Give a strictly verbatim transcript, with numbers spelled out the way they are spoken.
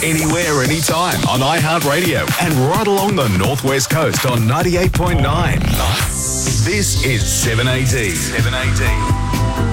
anywhere, anytime on iHeartRadio and right along the Northwest Coast on ninety-eight point nine. This is seven A D. seven A D.